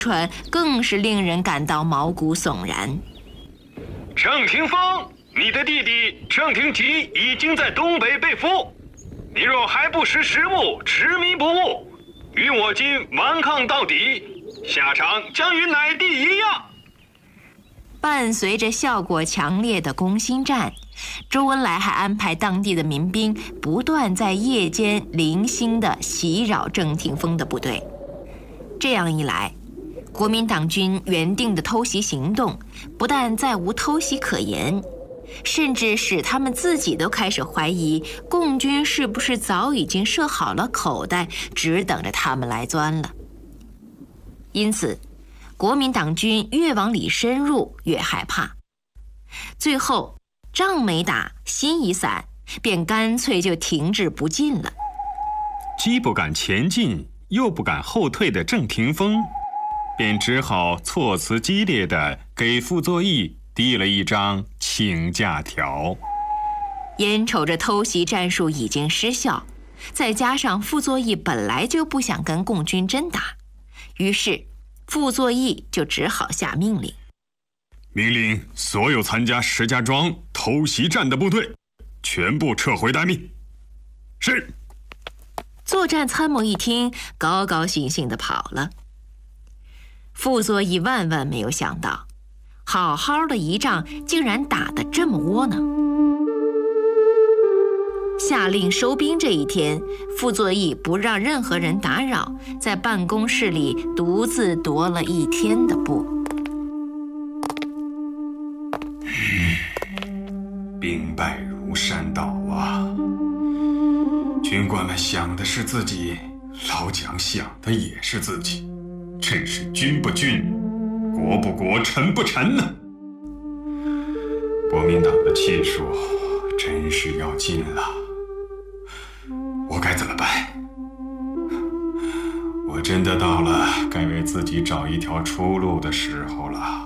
传更是令人感到毛骨悚然。 郑廷锋，你的弟弟郑廷吉已经在东北被俘，你若还不识时务，执迷不悟，与我军顽抗到底，下场将与乃弟一样。 伴随着效果强烈的攻心战，周恩来还安排当地的民兵不断在夜间零星地袭扰郑廷锋的部队。这样一来，国民党军原定的偷袭行动不但再无偷袭可言，甚至使他们自己都开始怀疑共军是不是早已经设好了口袋，只等着他们来钻了。因此，国民党军越往里深入越害怕，最后仗没打，心已散，便干脆就停滞不进了。 既不敢前进又不敢后退的郑廷锋，便只好措辞激烈地给傅作义递了一张请假条。 眼瞅着偷袭战术已经失效，再加上傅作义本来就不想跟共军真打，于是傅作义就只好下命令： 命令所有参加石家庄偷袭战的部队全部撤回待命。是。 作战参谋一听，高高兴兴地跑了。傅作义万万没有想到，好好的一仗竟然打得这么窝囊。下令收兵这一天，傅作义不让任何人打扰，在办公室里独自踱了一天的步。 兵败如山倒啊！军官们想的是自己，老蒋想的也是自己，真是军不军，国不国，臣不臣呢。国民党的气数真是要尽了，我该怎么办？我真的到了该为自己找一条出路的时候了。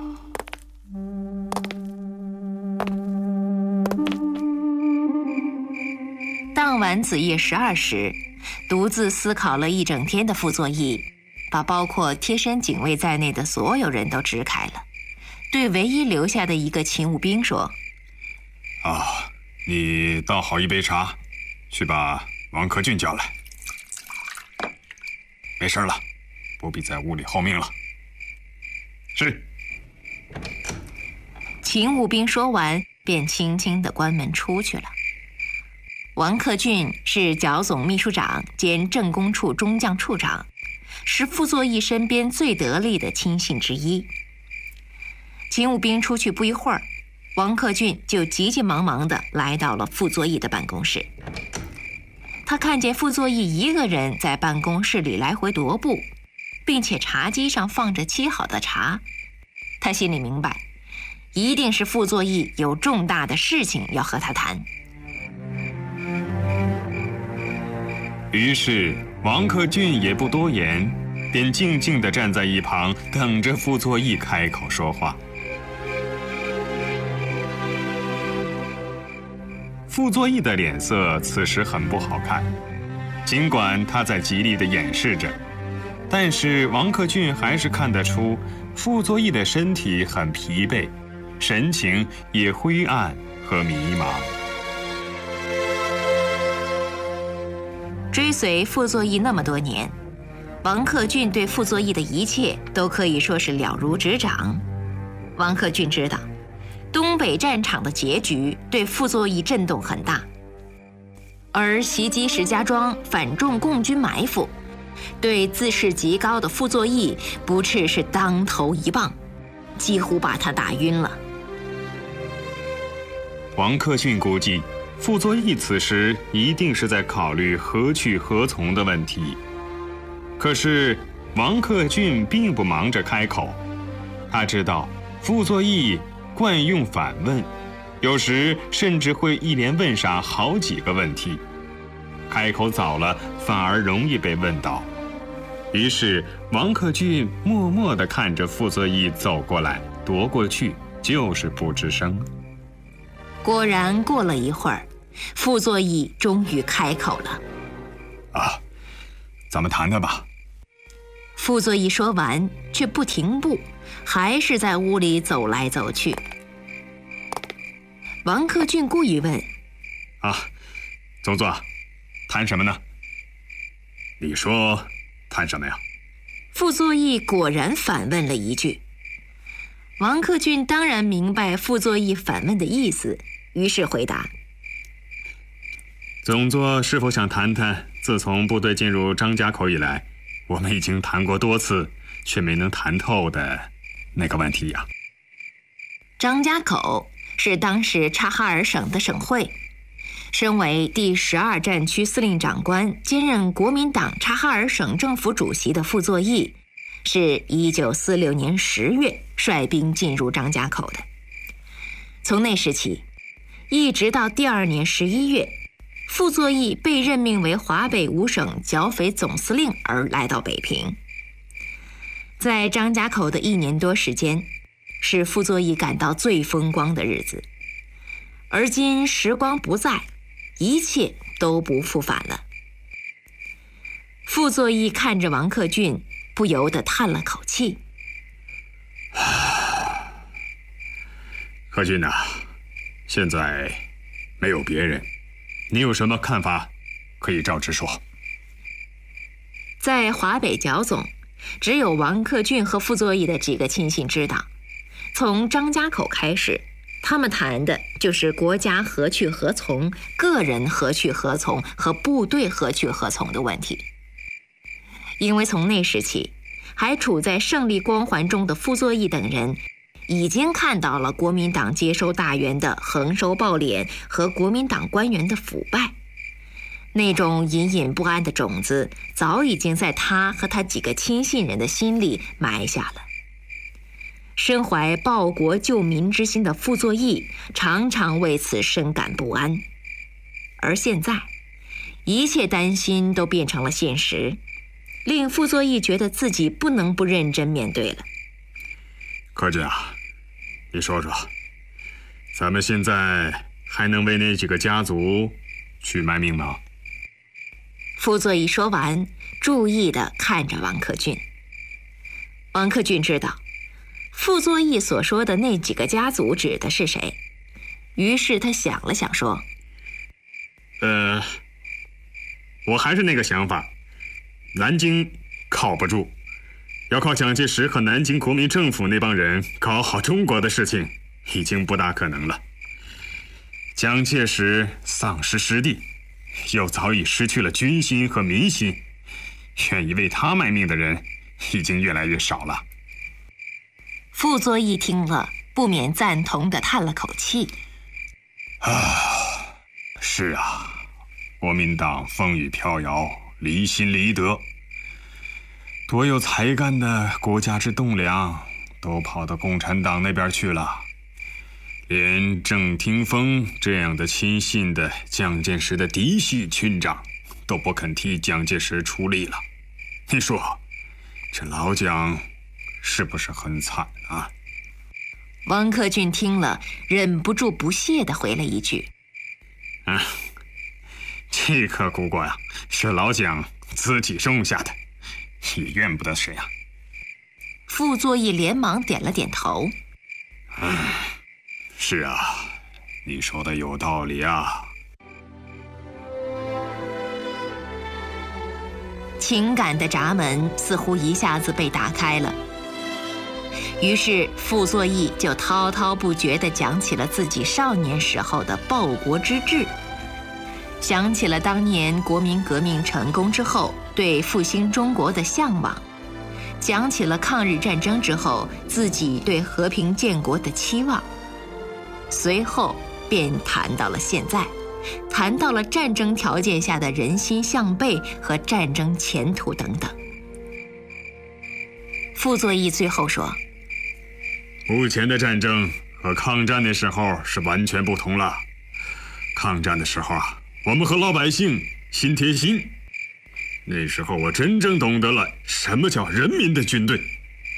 当晚子夜12时，独自思考了一整天的傅作义，把包括贴身警卫在内的所有人都支开了，对唯一留下的一个勤务兵说： 你倒好一杯茶，去把王克俊叫来。没事了，不必在屋里候命了。是。 勤务兵说完，便轻轻地关门出去了。王克俊是剿总秘书长兼政工处中将处长，是傅作义身边最得力的亲信之一。勤务兵出去不一会儿，王克俊就急急忙忙地来到了傅作义的办公室。他看见傅作义一个人在办公室里来回踱步，并且茶几上放着沏好的茶，他心里明白，一定是傅作义有重大的事情要和他谈。 于是王克俊也不多言，便静静地站在一旁，等着傅作义开口说话。傅作义的脸色此时很不好看，尽管他在极力地掩饰着，但是王克俊还是看得出傅作义的身体很疲惫，神情也灰暗和迷茫。 追随傅作义那么多年，王克俊对傅作义的一切都可以说是了如指掌。王克俊知道，东北战场的结局对傅作义震动很大，而袭击石家庄、反中共军埋伏，对自视极高的傅作义不啻是当头一棒，几乎把他打晕了。 王克俊估计，傅作义此时一定是在考虑何去何从的问题。可是王克俊并不忙着开口，他知道傅作义惯用反问，有时甚至会一连问上好几个问题，开口早了反而容易被问到。于是王克俊默默地看着傅作义走过来，踱过去，就是不吱声。 果然过了一会儿，傅作义终于开口了： 咱们谈谈吧。 傅作义说完，却不停步，还是在屋里走来走去。王克俊故意问：“ 啊，宗座，谈什么呢？你说谈什么呀？” 傅作义果然反问了一句。王克俊当然明白傅作义反问的意思，于是回答：“ 宗座是否想谈谈自从部队进入张家口以来，我们已经谈过多次却没能谈透的那个问题呀？” 张家口是当时察哈尔省的省会，身为第12战区司令长官，兼任国民党察哈尔省政府主席的傅作义，是1946年10月率兵进入张家口的。从那时起，一直到第2年11月，傅作义被任命为华北5省剿匪总司令而来到北平。在张家口的1年多时间，是傅作义感到最风光的日子。而今时光不再，一切都不复返了。傅作义看着王克俊，不由得叹了口气：“ 克俊呐，现在没有别人，你有什么看法，可以照直说。” 在华北剿总，只有王克俊和傅作义的几个亲信知道，从张家口开始，他们谈的就是国家何去何从、个人何去何从和部队何去何从的问题。因为从那时起，还处在胜利光环中的傅作义等人已经看到了国民党接收大员的横收暴敛和国民党官员的腐败，那种隐隐不安的种子早已经在他和他几个亲信人的心里埋下了。身怀报国救民之心的傅作义常常为此深感不安，而现在一切担心都变成了现实，令傅作义觉得自己不能不认真面对了。 克俊啊，你说说，咱们现在还能为那几个家族去卖命吗？ 傅作义说完，注意地看着王克俊。王克俊知道傅作义所说的那几个家族指的是谁，于是他想了想说：“ 我还是那个想法，南京靠不住，要靠蒋介石和南京国民政府那帮人搞好中国的事情，已经不大可能了。蒋介石丧失失地，又早已失去了军心和民心，愿意为他卖命的人已经越来越少了。” 傅作义听了，不免赞同地叹了口气：“ 是啊，国民党风雨飘摇，离心离德，多有才干的国家之栋梁都跑到共产党那边去了，连郑廷锋这样的亲信的蒋介石的嫡系军长都不肯替蒋介石出力了。你说这老蒋是不是很惨啊？” 王克俊听了，忍不住不屑地回了一句：“ 这颗苦果呀，是老蒋自己种下的，也怨不得谁啊。” 傅作义连忙点了点头：“ 是啊，你说的有道理啊。” 情感的闸门似乎一下子被打开了，于是傅作义就滔滔不绝地讲起了自己少年时候的报国之志，想起了当年国民革命成功之后对复兴中国的向往，讲起了抗日战争之后自己对和平建国的期望，随后便谈到了现在，谈到了战争条件下的人心向背和战争前途等等。傅作义最后说：“ 目前的战争和抗战的时候是完全不同了。抗战的时候啊，我们和老百姓心贴心，那时候我真正懂得了什么叫人民的军队。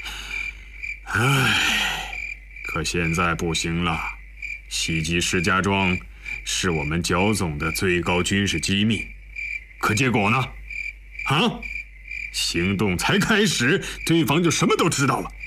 可现在不行了，袭击石家庄是我们剿总的最高军事机密，可结果呢？ 行动才开始，对方就什么都知道了。